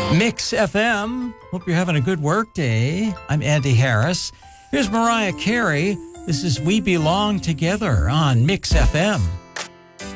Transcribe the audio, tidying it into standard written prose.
Mix FM. Hope you're having a good work day. I'm Andy Harris. Here's Mariah Carey. This is We Belong Together on Mix FM.